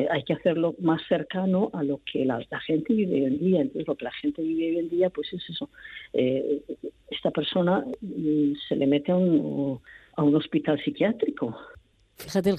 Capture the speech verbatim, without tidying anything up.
hay que hacerlo más cercano a lo que la, la gente vive hoy en día. Entonces, lo que la gente vive hoy en día, pues es eso. Eh, esta persona se le mete a un, a un hospital psiquiátrico. Fíjate el